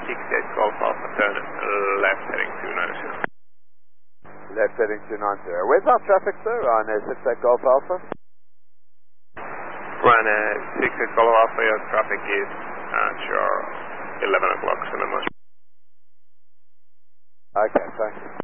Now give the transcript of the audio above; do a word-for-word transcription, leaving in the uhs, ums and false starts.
six eight Golf Alpha, turn left heading two nine zero. Left heading two nine zero. Where's our traffic, sir, on uh, six eight Golf Alpha? Run uh, six eight Golf Alpha, your traffic is at your eleven o'clock, so much. Okay, thanks.